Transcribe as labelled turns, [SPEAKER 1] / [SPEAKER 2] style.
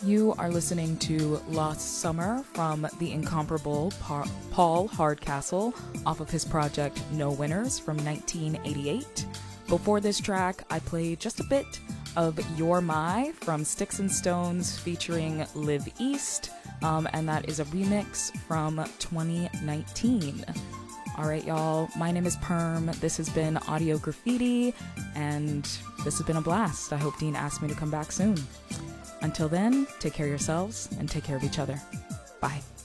[SPEAKER 1] You are listening to Lost Summer from the incomparable Paul Hardcastle off of his project No Winners from 1988. Before this track, I played just a bit of You're My from Sticks and Stones featuring Live East, and that is a remix from 2019. All right, y'all, my name is Perm. This has been Audio Graffiti, and this has been a blast. I hope Dean asked me to come back soon. Until then, take care of yourselves and take care of each other. Bye.